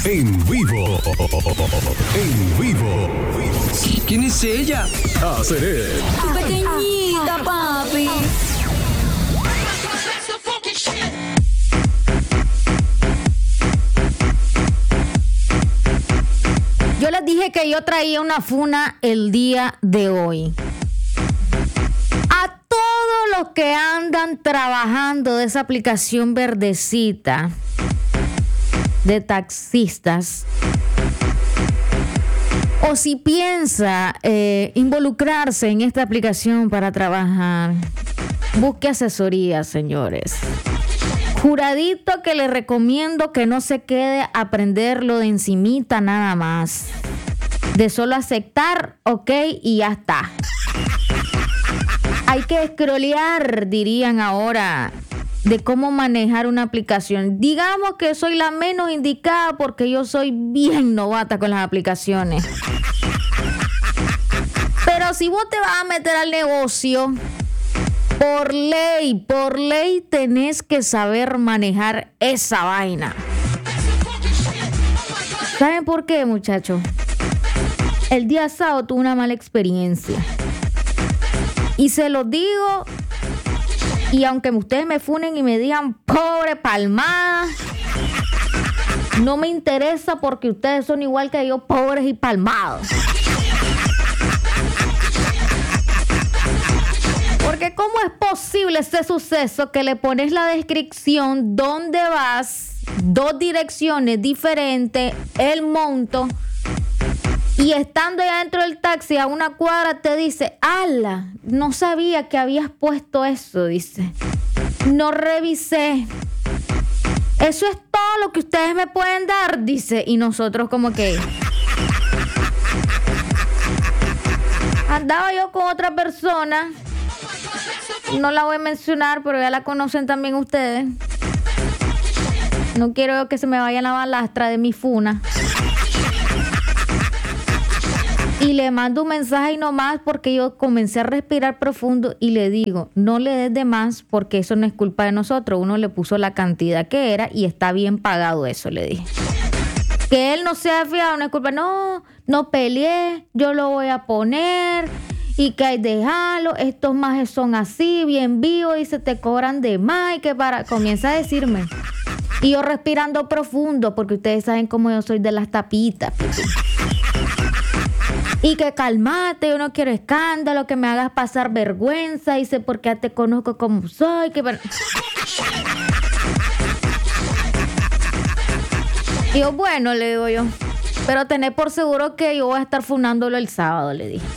En vivo. En vivo. ¿Quién es ella? Seré. Tu pequeñita, papi. Yo les dije que yo traía una funa el día de hoy. A todos los que andan trabajando de esa aplicación verdecita de taxistas, o si piensa involucrarse en esta aplicación para trabajar, busque asesoría, señores. Juradito que le recomiendo que no se quede a aprenderlo de encimita nada más. De solo aceptar, ok, y ya está. Hay que scrollear, dirían ahora, de cómo manejar una aplicación. Digamos que soy la menos indicada porque yo soy bien novata con las aplicaciones. Pero si vos te vas a meter al negocio, por ley tenés que saber manejar esa vaina. ¿Saben por qué, muchachos? El día sábado tuve una mala experiencia. Y se los digo, y aunque ustedes me funen y me digan pobre palmada, no me interesa porque ustedes son igual que yo, pobres y palmados. Porque ¿cómo es posible ese suceso que le pones la descripción, dónde vas, 2 direcciones diferentes, el monto, y estando ya dentro del taxi a una cuadra te dice, ala, no sabía que habías puesto eso, dice, no revisé, eso es todo lo que ustedes me pueden dar, dice, y nosotros como que... Andaba yo con otra persona, no la voy a mencionar, pero ya la conocen también ustedes. No quiero que se me vaya la balastra de mi funa. Y le mando un mensaje y no más porque yo comencé a respirar profundo y le digo, no le des de más porque eso no es culpa de nosotros. Uno le puso la cantidad que era y está bien pagado eso, le dije. Que él no sea fiado, no es culpa. No peleé, yo lo voy a poner... Y que hay dejarlo, estos majes son así, bien vivos, y se te cobran de más, y que para... Comienza a decirme. Y yo respirando profundo, porque ustedes saben cómo yo soy de las tapitas. Y que calmate, yo no quiero escándalo, que me hagas pasar vergüenza, dice, porque ya te conozco como soy, que... Y yo, bueno, le digo yo, pero tenés por seguro que yo voy a estar funándolo el sábado, le dije.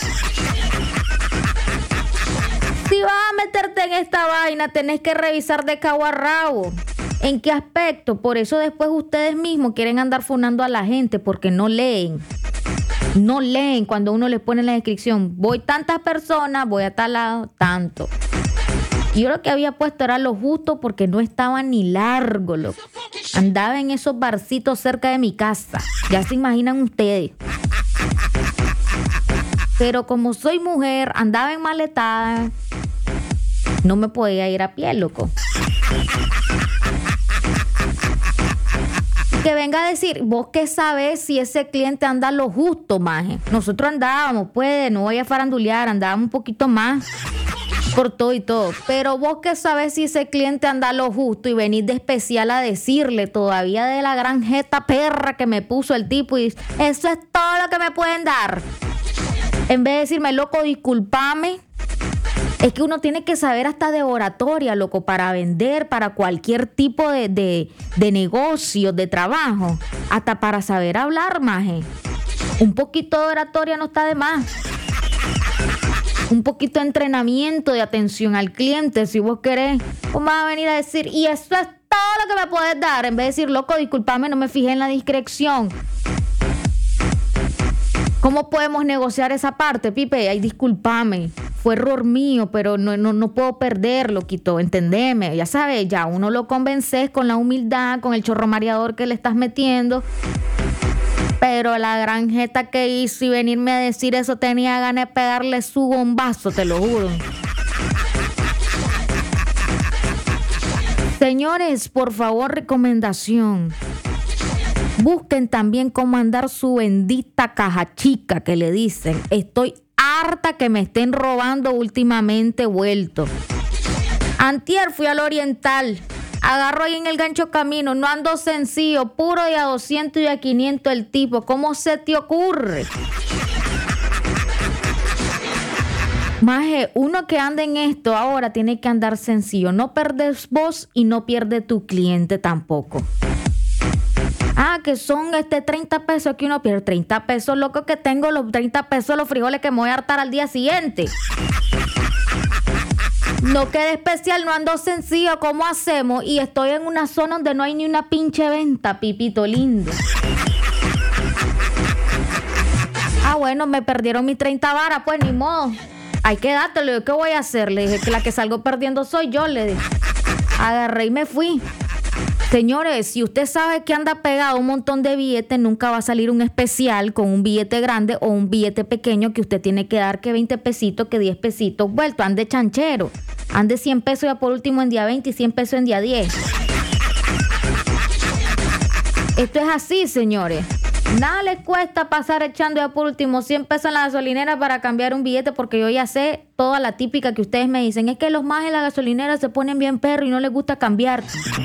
Si vas a meterte en esta vaina, tenés que revisar de cabo a rabo. ¿En qué aspecto? Por eso después ustedes mismos quieren andar funando a la gente porque no leen. No leen cuando uno les pone en la descripción. Voy tantas personas, voy a tal lado, tanto. Y yo lo que había puesto era lo justo porque no estaba ni largo, loco. Andaba en esos barcitos cerca de mi casa. Ya se imaginan ustedes. Pero como soy mujer, andaba en maletada. No me podía ir a pie, loco. Que venga a decir, vos qué sabés si ese cliente anda lo justo, maje. Nosotros andábamos, pues, no voy a farandulear, andábamos un poquito más por todo y todo. Pero vos qué sabés si ese cliente anda lo justo y venís de especial a decirle todavía de la gran jeta perra que me puso el tipo y dice, eso es todo lo que me pueden dar. En vez de decirme, loco, discúlpame. Es que uno tiene que saber hasta de oratoria, loco, para vender, para cualquier tipo de negocio, de trabajo. Hasta para saber hablar, maje. Un poquito de oratoria no está de más. Un poquito de entrenamiento, de atención al cliente. Si vos querés, vos vas a venir a decir, y eso es todo lo que me puedes dar. En vez de decir, loco, discúlpame, no me fijé en la discreción. ¿Cómo podemos negociar esa parte, Pipe? Ay, discúlpame, fue error mío, pero no puedo perderlo, Quito, entendeme. Ya sabes, ya uno lo convences con la humildad, con el chorro mareador que le estás metiendo. Pero la gran jeta que hizo y venirme a decir eso, tenía ganas de pegarle su bombazo, te lo juro. Señores, por favor, recomendación. Busquen también cómo andar su bendita caja chica que le dicen. Estoy harta que me estén robando últimamente vuelto. Antier fui al Oriental. Agarro ahí en el Gancho Camino. No ando sencillo. Puro de a 200 y a 500 el tipo. ¿Cómo se te ocurre? Maje, uno que anda en esto ahora tiene que andar sencillo. No perdes vos y no pierde tu cliente tampoco. Que son 30 pesos que uno pierde. 30 pesos, loco, que tengo los 30 pesos los frijoles que me voy a hartar al día siguiente. No quede especial, no ando sencillo. ¿Cómo hacemos? Y estoy en una zona donde no hay ni una pinche venta, pipito lindo. Bueno, me perdieron mis 30 varas, pues ni modo. Hay que dártelo. ¿Qué voy a hacer? Le dije que la que salgo perdiendo soy yo, le dije. Agarré y me fui. Señores, si usted sabe que anda pegado un montón de billetes, nunca va a salir un especial con un billete grande o un billete pequeño que usted tiene que dar que 20 pesitos, que 10 pesitos vuelto. Ande chanchero. Ande 100 pesos ya por último en día 20 y 100 pesos en día 10. Esto es así, señores. Nada les cuesta pasar echando ya por último 100 pesos en la gasolinera para cambiar un billete, porque yo ya sé toda la típica que ustedes me dicen. Es que los más en la gasolinera se ponen bien perro y no les gusta cambiar.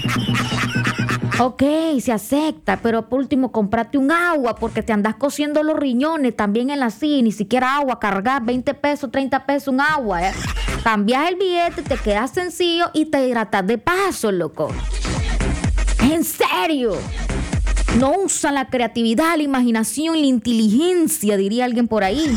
Ok, se acepta, pero por último comprate un agua porque te andas cosiendo los riñones también en la silla, ni siquiera agua, cargas 20 pesos, 30 pesos un agua, ¿eh? Cambias el billete, te quedas sencillo y te hidratas de paso, loco. En serio. No usan la creatividad, la imaginación, la inteligencia, diría alguien por ahí.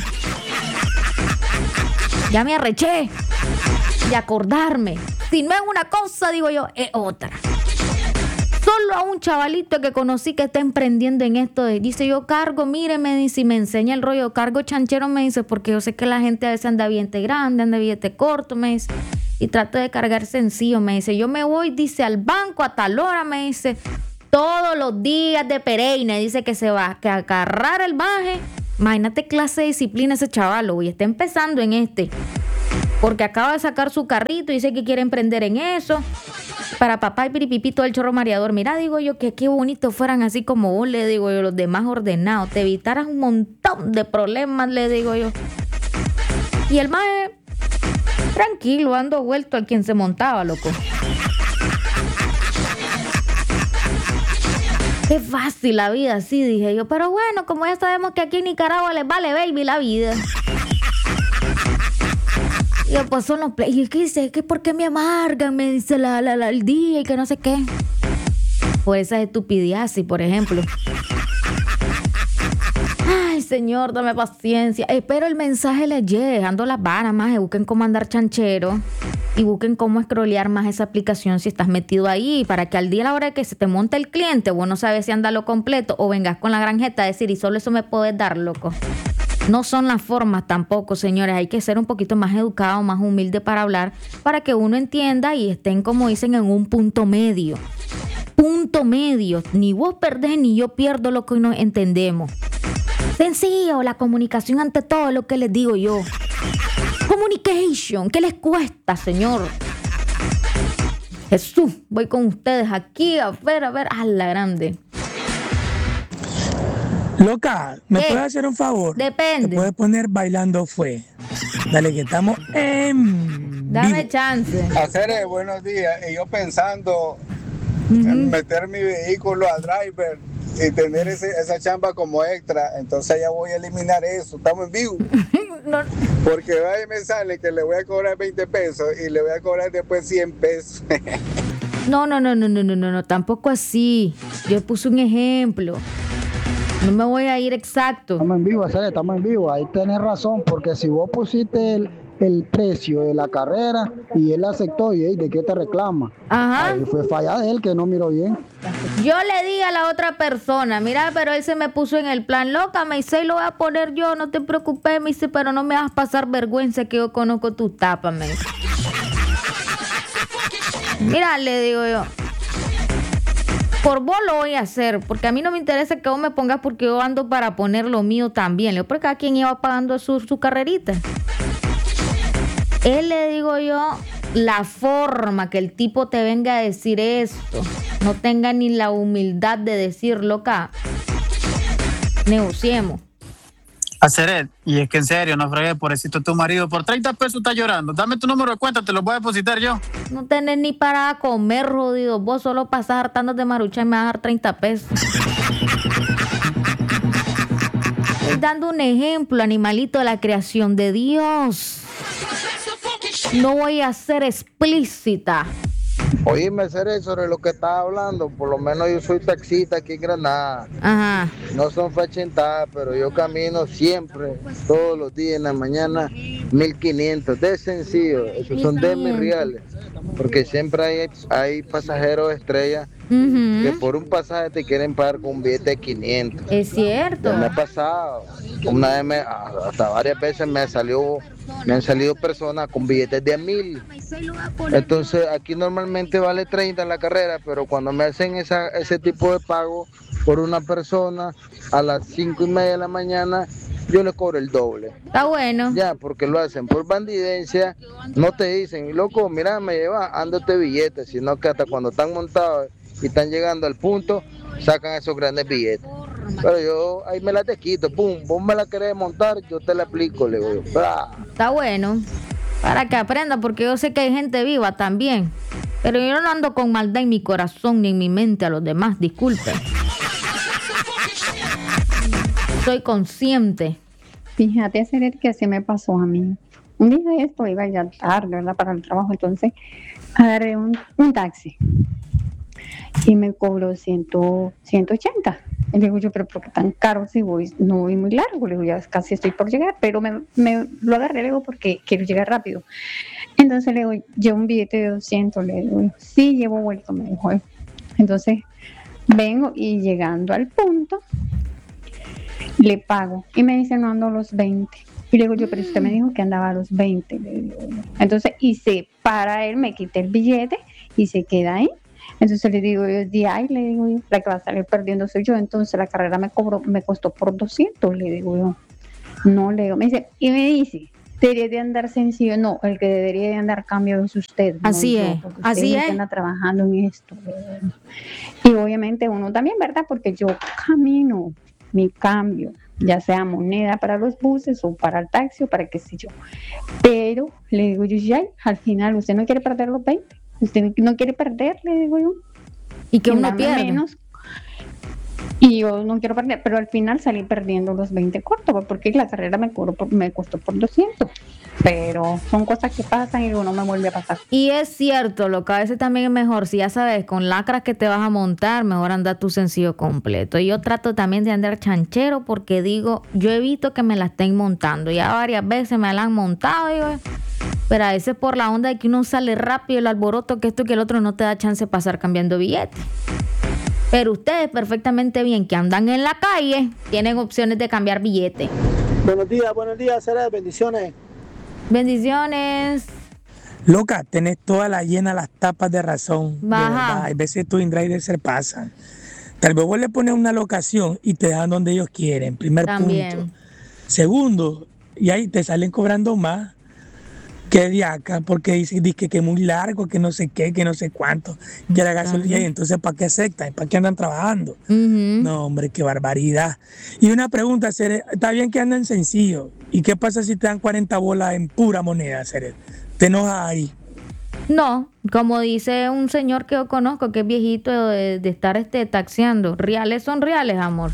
Ya me arreché de acordarme. Si no es una cosa, digo yo, es otra. Solo a un chavalito que conocí que está emprendiendo en esto. Dice, yo cargo, mire, me dice, y me enseña el rollo. Cargo chanchero, me dice, porque yo sé que la gente a veces anda billete grande, anda billete corto, me dice. Y trato de cargar sencillo, me dice. Yo me voy, dice, al banco a tal hora, me dice. Todos los días de Pereira, dice que se va a agarrar el baje. Imagínate clase de disciplina ese chavalo, y está empezando en este. Porque acaba de sacar su carrito y dice que quiere emprender en eso. Para papá y piripipito del chorro mareador. Mira, digo yo, que qué bonito fueran así como vos, le digo yo, los demás ordenados. Te evitaras un montón de problemas, le digo yo. Y el maje, tranquilo, ando vuelto al quien se montaba, loco. Qué fácil la vida, sí, dije yo. Pero bueno, como ya sabemos que aquí en Nicaragua les vale baby la vida. Y yo, pues son los play. Y ¿qué dice? ¿Qué por qué me amargan? Me dice el día y que no sé qué. Por esas estupideces, por ejemplo. Ay, señor, dame paciencia. Espero el mensaje les llegue. Ando las varas más. Busquen cómo andar chanchero. Y busquen cómo scrollear más esa aplicación si estás metido ahí, para que al día a la hora de que se te monte el cliente, vos no sabes si anda lo completo o vengas con la granjeta a decir, y solo eso me puedes dar, loco. No son las formas tampoco, señores. Hay que ser un poquito más educado, más humilde para hablar, para que uno entienda y estén, como dicen, en un punto medio. Punto medio. Ni vos perdés ni yo pierdo lo que no entendemos. Sencillo, la comunicación ante todo, lo que les digo yo. Communication, ¿qué les cuesta, señor? Jesús, voy con ustedes aquí a ver, a la grande. Loca, ¿me puedes hacer un favor? Depende. Te puedes poner Bailando Fue. Dale, que estamos en Dame vivo. chance. Hacer buenos días. Y yo pensando en meter mi vehículo al driver y tener esa chamba como extra. Entonces ya voy a eliminar eso. Estamos en vivo. No. Porque vaya, me sale que le voy a cobrar 20 pesos y le voy a cobrar después 100 pesos. No, tampoco así. Yo puse un ejemplo. No me voy a ir exacto. Estamos en vivo, Cele, estamos en vivo. Ahí tenés razón, porque si vos pusiste el precio de la carrera y él aceptó, y ¿de qué te reclama? Ajá. Ahí fue falla de él, que no miró bien. Yo le di a la otra persona, mira, pero él se me puso en el plan, loca, me dice, lo voy a poner yo, no te preocupes, me dice, pero no me vas a pasar vergüenza que yo conozco tu tapa, me dice. Mira, le digo yo, por vos lo voy a hacer, porque a mí no me interesa que vos me pongas porque yo ando para poner lo mío también. Le digo, porque cada quien iba pagando su carrerita. Él, le digo yo, la forma que el tipo te venga a decir esto, no tenga ni la humildad de decir, loca, Negociemos. Hacer, y es que en serio, no fregues, pobrecito tu marido, por 30 pesos está llorando. Dame tu número de cuenta, te lo voy a depositar yo. No tenés ni para comer, jodido. Vos solo pasás hartando de marucha y me vas a dar 30 pesos. Estoy dando un ejemplo, animalito de la creación de Dios. No voy a ser explícita. Oíme, Cere, sobre lo que estás hablando, por lo menos yo soy taxista aquí en Granada. Ajá. No son fachentadas, pero yo camino siempre, todos los días en la mañana, 1.500, de sencillo, esos son de mis reales, porque siempre hay pasajeros estrellas que por un pasaje te quieren pagar con un billete de 500. Es cierto. Ya me ha pasado, una vez hasta varias veces me han salido personas con billetes de 1.000. Entonces aquí normalmente vale 30 la carrera, pero cuando me hacen ese tipo de pago por una persona a las 5:30 de la mañana, yo le cobro el doble. Está bueno. Ya, porque lo hacen por bandidencia, no te dicen, loco, mira, me lleva, ándate billetes, sino que hasta cuando están montados y están llegando al punto, sacan esos grandes billetes. Pero yo ahí me la te quito, pum, vos me la querés montar, yo te la aplico, le digo. Está bueno, para que aprenda, porque yo sé que hay gente viva también. Pero yo no ando con maldad en mi corazón ni en mi mente a los demás, disculpen. Soy consciente. Fíjate, hacer que así me pasó a mí. Un día de esto iba ya tarde, ¿verdad? Para el trabajo, entonces agarré un taxi y me cobró 180. Y le digo yo, pero ¿por qué tan caro si no voy muy largo? Le digo, ya casi estoy por llegar, pero me lo agarré, le digo, porque quiero llegar rápido. Entonces le digo, llevo un billete de 200, le digo, sí, llevo vuelto, me dijo. Entonces vengo y llegando al punto, le pago y me dice, no ando a los 20. Y le digo yo, pero usted me dijo que andaba a los 20. Le digo, entonces, y se para él, me quité el billete y se queda ahí. Entonces le digo yo, le digo yo, la que va a salir perdiendo soy yo. Entonces la carrera me costó por 200, le digo yo. No, le digo, me dice, debería de andar sencillo. No, el que debería de andar cambio es usted. Así no es, yo, así es. Anda trabajando en esto. Y obviamente uno también, ¿verdad? Porque yo camino mi cambio, ya sea moneda para los buses o para el taxi o para qué sé yo. Pero le digo yo, ya, al final usted no quiere perder los 20. Usted no quiere perder, le digo yo. Y que uno pierde. Menos. Y yo no quiero perder, pero al final salí perdiendo los 20 cortos, porque la carrera me costó por 200. Pero son cosas que pasan y uno me vuelve a pasar. Y es cierto, lo que a veces también es mejor, si ya sabes, con lacras que te vas a montar, mejor anda tu sencillo completo. Y yo trato también de andar chanchero porque digo, yo evito que me la estén montando. Ya varias veces me la han montado, digo, pero a veces por la onda de que uno sale rápido, el alboroto, que esto y que el otro, no te da chance de pasar cambiando billetes. Pero ustedes perfectamente bien que andan en la calle, tienen opciones de cambiar billetes. Buenos días, Ceres, bendiciones. Bendiciones. Loca, tenés toda la llena las tapas de razón. Baja. De verdad. Hay veces tus inriders se pasan. Tal vez vos le pones una locación y te dejan donde ellos quieren. Primer También. punto. Segundo, y ahí te salen cobrando más que de acá, porque dice que es muy largo, que no sé qué, que no sé cuánto, que la gasolina, y entonces ¿para qué aceptan? ¿Para qué andan trabajando? No, hombre, qué barbaridad. Y una pregunta, Cere, está bien que andan sencillo, ¿y qué pasa si te dan 40 bolas en pura moneda, Cere? ¿Te enojas ahí? No, como dice un señor que yo conozco, que es viejito de estar taxiando, reales son reales, amor.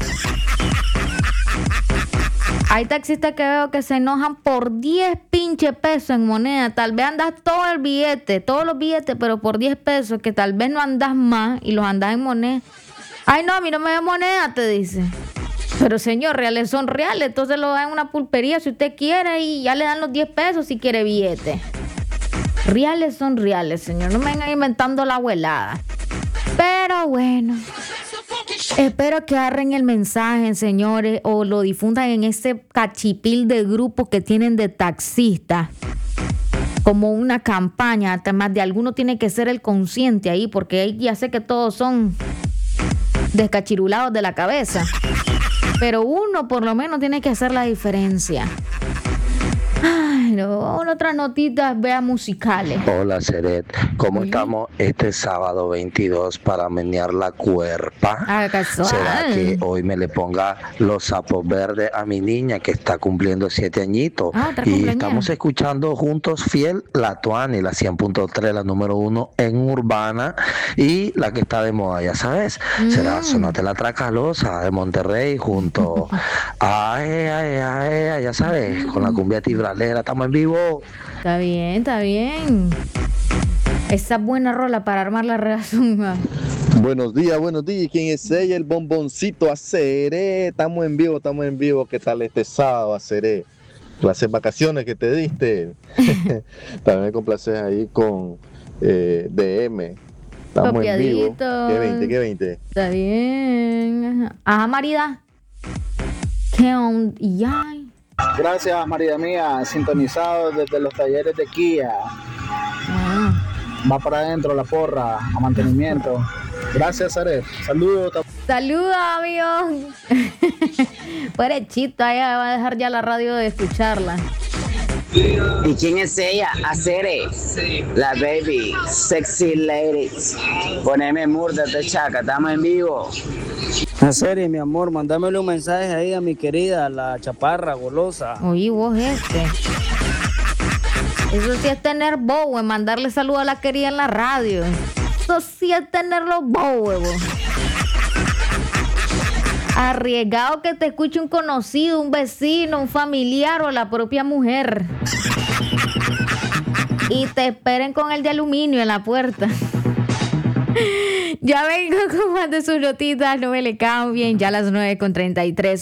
Hay taxistas que veo que se enojan por 10 pinche pesos en moneda. Tal vez andas todo el billete, todos los billetes, pero por 10 pesos, que tal vez no andas más y los andas en moneda. Ay, no, a mí no me da moneda, te dice. Pero señor, reales son reales, entonces lo dan en una pulpería si usted quiere y ya le dan los 10 pesos si quiere billete. Reales son reales, señor, no me vengan inventando la abuelada. Pero bueno, espero que agarren el mensaje, señores, o lo difundan en ese cachipil de grupos que tienen de taxistas, como una campaña. Además de alguno tiene que ser el consciente ahí, porque ahí ya sé que todos son descachirulados de la cabeza, pero uno por lo menos tiene que hacer la diferencia. Ay, Ay, no, vamos a otras notitas, vea, musicales. Hola, Seret. ¿Cómo estamos este sábado 22 para menear la cuerpa? Casual. ¿Será que hoy me le ponga los sapos verdes a mi niña que está cumpliendo 7 añitos? Y estamos escuchando juntos fiel la Tuani, la 100.3, la número 1 en Urbana y la que está de moda, ya sabes. Será Sonate la Tracalosa de Monterrey junto a ya sabes, con la cumbia tibralera. Estamos en vivo. Está bien, está bien. Esa buena rola para armar la relación. Buenos días. ¿Quién es ella? El bomboncito Aceré. Estamos en vivo. ¿Qué tal este sábado, Aceré? Clases vacaciones que te diste. También me complaces ahí con DM. Estamos en vivo. ¿Qué 20? Está bien. Ajá, Marida. ¿Qué onda? Gracias, María mía, sintonizado desde los talleres de Kia. Va para adentro la porra, a mantenimiento. Gracias, Aret. Saludos. Saludos, amigos. Parechito, ella va a dejar ya la radio de escucharla. ¿Y quién es ella? Acere, la baby, sexy ladies. Poneme murda de chaca, estamos en vivo. Acere, mi amor, mándamele un mensaje ahí a mi querida, la chaparra golosa. Oye, vos Eso sí es tener bow, mandarle saludos a la querida en la radio. Eso sí es tenerlo bow, huevo. Arriesgado que te escuche un conocido, un vecino, un familiar o la propia mujer. Y te esperen con el de aluminio en la puerta. Ya vengo con más de sus notitas, no me le cambien, ya a las 9:33.